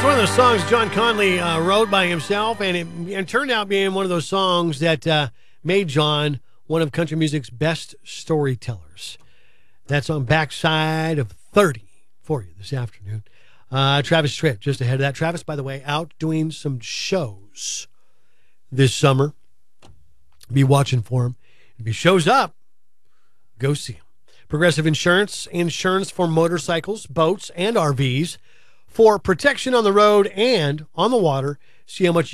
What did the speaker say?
It's one of those songs John Conley wrote by himself, and it turned out being one of those songs that made John one of country music's best storytellers. That's on Backside of 30 for you this afternoon. Travis Tritt, just ahead of that. Travis, by the way, out doing some shows this summer. Be watching for him. If he shows up, go see him. Progressive Insurance, insurance for motorcycles, boats, and RVs for protection on the road and on the water. See how much